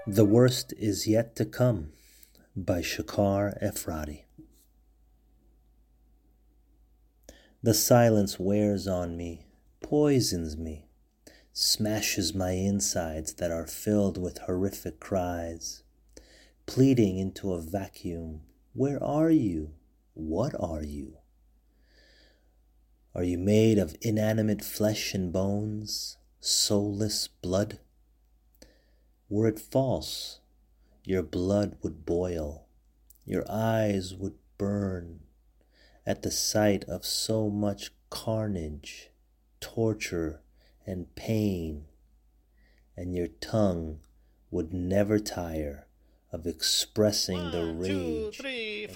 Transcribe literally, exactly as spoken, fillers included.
The Worst Is Yet to Come by Shakar Efrati. The silence wears on me, poisons me, smashes my insides that are filled with horrific cries, pleading into a vacuum. Where are you? What are you? Are you made of inanimate flesh and bones, soulless blood? Were it false, your blood would boil, your eyes would burn at the sight of so much carnage, torture, and pain, and your tongue would never tire of expressing the One, two, rage three, and